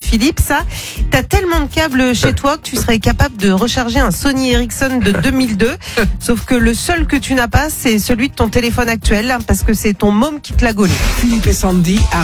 Philippe, ça. T'as tellement de câbles chez toi que tu serais capable de recharger un Sony Ericsson de 2002. Sauf que le seul que tu n'as pas, c'est celui de ton téléphone actuel, parce que c'est ton môme qui te l'a gaulé. Philippe et Sandy